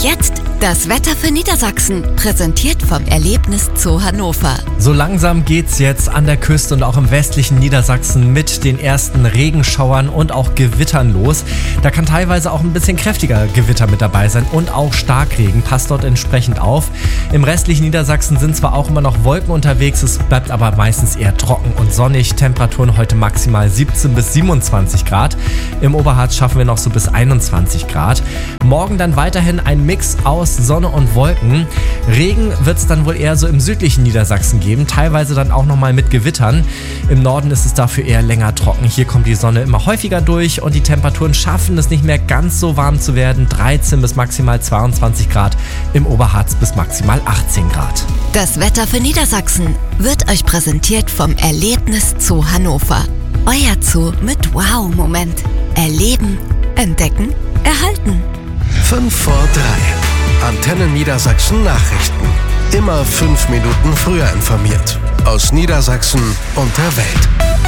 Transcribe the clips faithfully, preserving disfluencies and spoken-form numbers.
jetzt das Wetter für Niedersachsen, präsentiert vom Erlebnis Zoo Hannover. So langsam geht's jetzt an der Küste und auch im westlichen Niedersachsen mit den ersten Regenschauern und auch Gewittern los. Da kann teilweise auch ein bisschen kräftiger Gewitter mit dabei sein und auch Starkregen. Passt dort entsprechend auf. Im restlichen Niedersachsen sind zwar auch immer noch Wolken unterwegs, es bleibt aber meistens eher trocken und sonnig. Temperaturen heute maximal siebzehn bis siebenundzwanzig Grad. Im Oberharz schaffen wir noch so bis einundzwanzig Grad. Morgen dann weiterhin ein Mix aus Sonne und Wolken. Regen wird es dann wohl eher so im südlichen Niedersachsen geben, teilweise dann auch nochmal mit Gewittern. Im Norden ist es dafür eher länger trocken. Hier kommt die Sonne immer häufiger durch und die Temperaturen schaffen es nicht mehr ganz so warm zu werden. dreizehn bis maximal zweiundzwanzig Grad, im Oberharz bis maximal achtzehn Grad. Das Wetter für Niedersachsen wird euch präsentiert vom Erlebnis Zoo Hannover. Euer Zoo mit Wow-Moment. Erleben, entdecken, erhalten. fünf vor drei. Antenne Niedersachsen Nachrichten. Immer fünf Minuten früher informiert. Aus Niedersachsen und der Welt.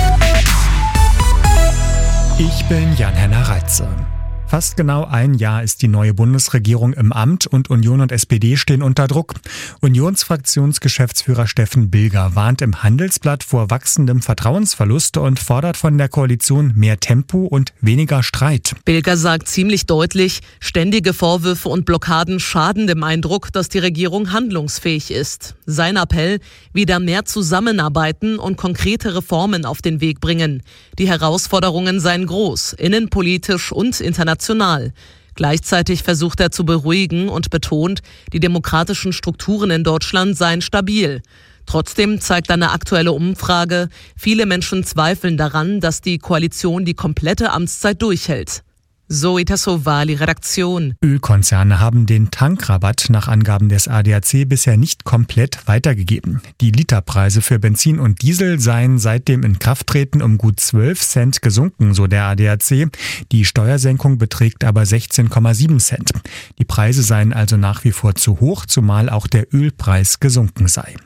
Ich bin Jan-Henner Reitze. Fast genau ein Jahr ist die neue Bundesregierung im Amt und Union und S P D stehen unter Druck. Unionsfraktionsgeschäftsführer Steffen Bilger warnt im Handelsblatt vor wachsendem Vertrauensverlust und fordert von der Koalition mehr Tempo und weniger Streit. Bilger sagt ziemlich deutlich, ständige Vorwürfe und Blockaden schaden dem Eindruck, dass die Regierung handlungsfähig ist. Sein Appell, wieder mehr zusammenarbeiten und konkrete Reformen auf den Weg bringen. Die Herausforderungen seien groß, innenpolitisch und international. Gleichzeitig versucht er zu beruhigen und betont, die demokratischen Strukturen in Deutschland seien stabil. Trotzdem zeigt eine aktuelle Umfrage, viele Menschen zweifeln daran, dass die Koalition die komplette Amtszeit durchhält. Zoe Tassovali, Redaktion. Ölkonzerne haben den Tankrabatt nach Angaben des A D A C bisher nicht komplett weitergegeben. Die Literpreise für Benzin und Diesel seien seit dem Inkrafttreten um gut zwölf Cent gesunken, so der A D A C. Die Steuersenkung beträgt aber sechzehn Komma sieben Cent. Die Preise seien also nach wie vor zu hoch, zumal auch der Ölpreis gesunken sei.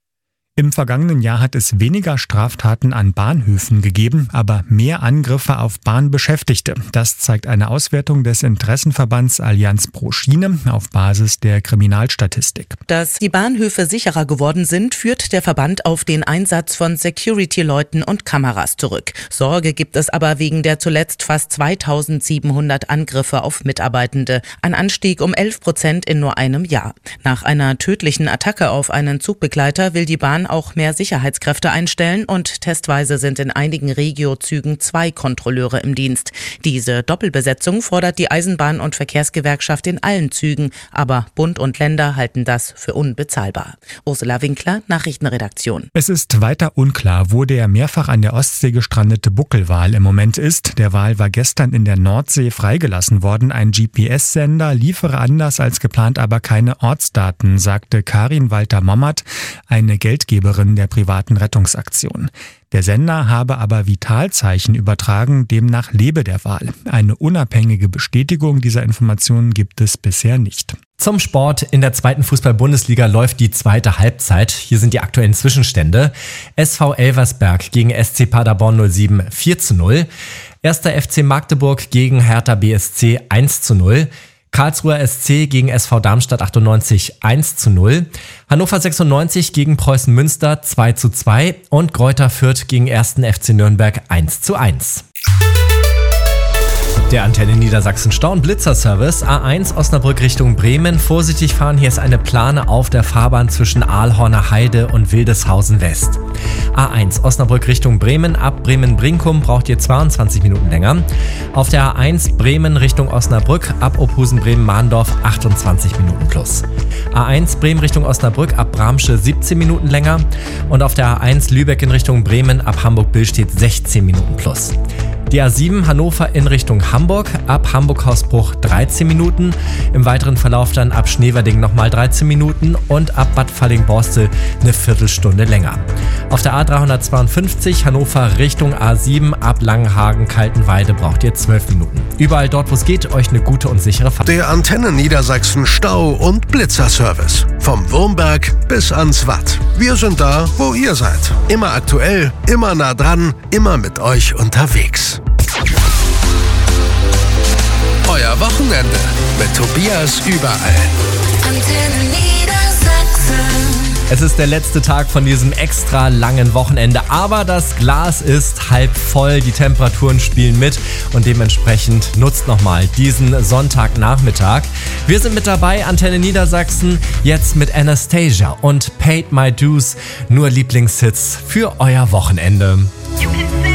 Im vergangenen Jahr hat es weniger Straftaten an Bahnhöfen gegeben, aber mehr Angriffe auf Bahnbeschäftigte. Das zeigt eine Auswertung des Interessenverbands Allianz pro Schiene auf Basis der Kriminalstatistik. Dass die Bahnhöfe sicherer geworden sind, führt der Verband auf den Einsatz von Security-Leuten und Kameras zurück. Sorge gibt es aber wegen der zuletzt fast zweitausendsiebenhundert Angriffe auf Mitarbeitende. Ein Anstieg um elf Prozent in nur einem Jahr. Nach einer tödlichen Attacke auf einen Zugbegleiter will die Bahn auch mehr Sicherheitskräfte einstellen und testweise sind in einigen Regio-Zügen zwei Kontrolleure im Dienst. Diese Doppelbesetzung fordert die Eisenbahn- und Verkehrsgewerkschaft in allen Zügen, aber Bund und Länder halten das für unbezahlbar. Ursula Winkler, Nachrichtenredaktion. Es ist weiter unklar, wo der mehrfach an der Ostsee gestrandete Buckelwal im Moment ist. Der Wal war gestern in der Nordsee freigelassen worden. Ein G P S-Sender liefere anders als geplant aber keine Ortsdaten, sagte Karin Walter-Mommert, eine Geldgeberin der privaten Rettungsaktion. Der Sender habe aber Vitalzeichen übertragen, demnach lebe der Wal. Eine unabhängige Bestätigung dieser Informationen gibt es bisher nicht. Zum Sport. In der zweiten Fußball-Bundesliga läuft die zweite Halbzeit. Hier sind die aktuellen Zwischenstände. S V Elversberg gegen S C Paderborn null sieben vier zu null. Erster F C Magdeburg gegen Hertha B S C eins zu null. Karlsruher S C gegen S V Darmstadt achtundneunzig eins zu null, Hannover sechsundneunzig gegen Preußen Münster zwei zu zwei und Greuther Fürth gegen ersten F C Nürnberg eins zu eins. Der Antenne Niedersachsen Stau- und Blitzerservice A eins Osnabrück Richtung Bremen. Vorsichtig fahren, hier ist eine Plane auf der Fahrbahn zwischen Aalhorner Heide und Wildeshausen West. A eins Osnabrück Richtung Bremen, ab Bremen-Brinkum braucht ihr zweiundzwanzig Minuten länger. Auf der A eins Bremen Richtung Osnabrück, ab Ophusen-Bremen-Mahndorf achtundzwanzig Minuten plus. A eins Bremen Richtung Osnabrück, ab Bramsche siebzehn Minuten länger. Und auf der A eins Lübeck in Richtung Bremen, ab Hamburg-Billstedt sechzehn Minuten plus. Die A sieben Hannover in Richtung Hamburg, ab Hamburg-Hausbruch dreizehn Minuten. Im weiteren Verlauf dann ab Schneverding nochmal dreizehn Minuten und ab Bad Falling-Borstel eine Viertelstunde länger. Auf der A dreihundertzweiundfünfzig Hannover Richtung A sieben, ab Langenhagen-Kaltenweide braucht ihr zwölf Minuten. Überall dort, wo es geht, euch eine gute und sichere Fahrt. Der Antenne Niedersachsen Stau- und Blitzerservice. Vom Wurmberg bis ans Watt. Wir sind da, wo ihr seid. Immer aktuell, immer nah dran, immer mit euch unterwegs. euer Wochenende mit Tobias überall. Antenne Niedersachsen. Es ist der letzte Tag von diesem extra langen Wochenende, aber das Glas ist halb voll, die Temperaturen spielen mit und dementsprechend nutzt nochmal diesen Sonntagnachmittag. Wir sind mit dabei, Antenne Niedersachsen, jetzt mit Anastasia und Paid My Dues, nur Lieblingshits für euer Wochenende.